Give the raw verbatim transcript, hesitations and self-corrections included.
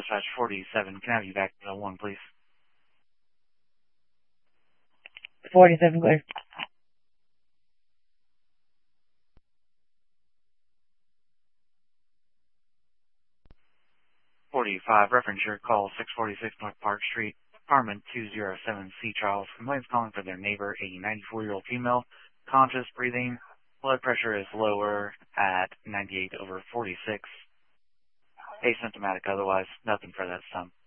Dispatch forty-seven. Can I have you back to one, please? forty-seven clear. forty-five, reference your call, six forty-six North Park Street, apartment two oh seven C. Charles. Complaints calling for their neighbor, a ninety-four-year-old female, conscious, breathing, blood pressure is lower at ninety-eight over forty-six. Asymptomatic otherwise, nothing for that sum.